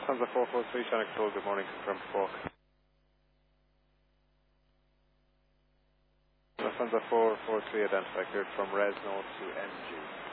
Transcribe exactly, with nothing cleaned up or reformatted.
Lufthansa four four three, China Control, good morning, confirmed for Lufthansa four four three, identify cleared from Resno to M G.